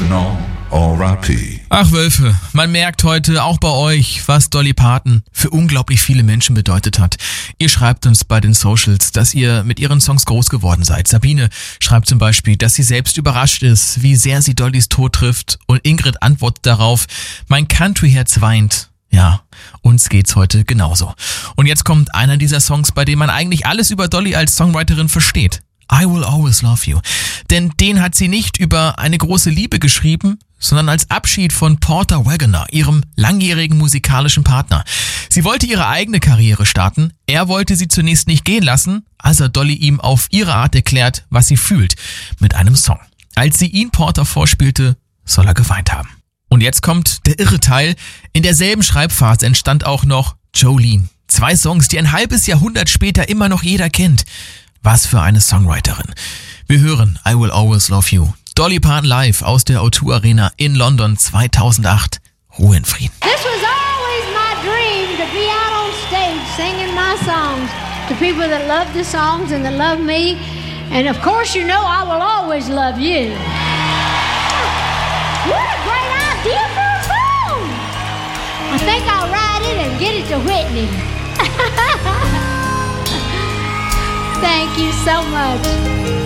International R.I.P. Ach Wölfe, man merkt heute auch bei euch, was Dolly Parton für unglaublich viele Menschen bedeutet hat. Ihr schreibt uns bei den Socials, dass ihr mit ihren Songs groß geworden seid. Sabine schreibt zum Beispiel, dass sie selbst überrascht ist, wie sehr sie Dollys Tod trifft. Und Ingrid antwortet darauf, mein Country-Herz weint. Ja, uns geht's heute genauso. Und jetzt kommt einer dieser Songs, bei dem man eigentlich alles über Dolly als Songwriterin versteht. I Will Always Love You. Denn den hat sie nicht über eine große Liebe geschrieben, sondern als Abschied von Porter Wagoner, ihrem langjährigen musikalischen Partner. Sie wollte ihre eigene Karriere starten, er wollte sie zunächst nicht gehen lassen, als hat Dolly ihm auf ihre Art erklärt, was sie fühlt, mit einem Song. Als sie ihn Porter vorspielte, soll er geweint haben. Und jetzt kommt der irre Teil. In derselben Schreibphase entstand auch noch Jolene. 2 Songs, die ein halbes Jahrhundert später immer noch jeder kennt. Was für eine Songwriterin. Wir hören I Will Always Love You. Dolly Parton live aus der O2 Arena in London 2008. Ruhe in Frieden. This was always my dream to be out on stage singing my songs to people that love the songs and that love me. And of course, you know I will always love you. What a great idea for a song! I think I'll write it and get it to Whitney. Thank you so much.